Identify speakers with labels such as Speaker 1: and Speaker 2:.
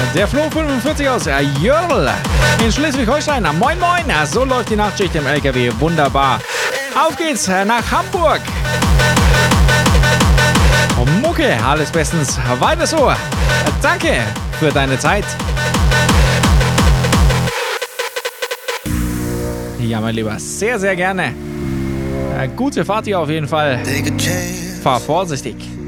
Speaker 1: Der Flo 45 aus Jörl in Schleswig-Holstein. Moin Moin, so läuft die Nachtschicht im LKW. Wunderbar. Auf geht's nach Hamburg. Mucke, alles bestens. Weiter so. Danke für deine Zeit. Ja, mein Lieber, sehr, sehr gerne. Gute Fahrt hier auf jeden Fall. Fahr vorsichtig.